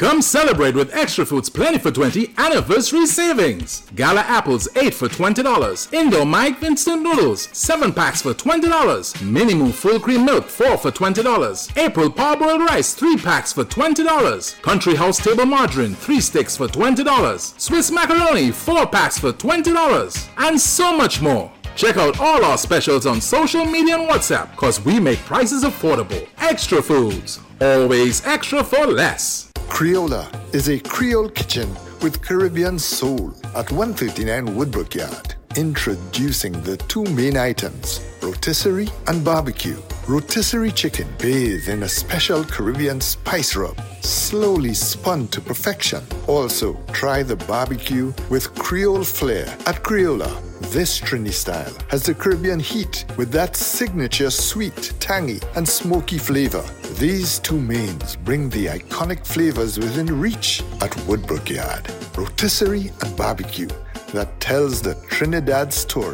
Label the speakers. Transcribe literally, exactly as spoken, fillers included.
Speaker 1: Come celebrate with Extra Foods Plenty for twenty anniversary savings. Gala apples eight for twenty dollars. Indo Mike instant noodles seven packs for twenty dollars. Minimum full cream milk four for twenty dollars. April parboiled rice three packs for twenty dollars. Country House table margarine three sticks for twenty dollars. Swiss macaroni four packs for twenty dollars. And so much more. Check out all our specials on social media and WhatsApp, cause we make prices affordable. Extra Foods, always extra for less.
Speaker 2: Creola is a Creole kitchen with Caribbean soul at one thirty-nine Woodbrook Yard. Introducing the two main items, rotisserie and barbecue. Rotisserie chicken bathed in a special Caribbean spice rub, slowly spun to perfection. Also, try the barbecue with Creole flair at Creola. This Trini style has the Caribbean heat with that signature sweet, tangy, and smoky flavor. These two mains bring the iconic flavors within reach at Woodbrook Yard. Rotisserie and barbecue that tells the Trinidad story.